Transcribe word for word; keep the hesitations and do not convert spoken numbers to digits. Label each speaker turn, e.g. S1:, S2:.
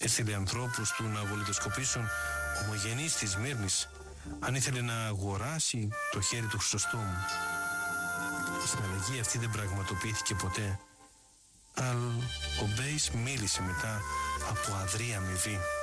S1: Έστειλε ανθρώπους του να βολιδοσκοπήσουν ομογενείς της Σμύρνης αν ήθελε να αγοράσει το χέρι του Χρυσοστόμου. Η συναλλαγή αυτή δεν πραγματοποιήθηκε ποτέ, αλλά ο Μπέης μίλησε μετά από αδρή αμοιβή.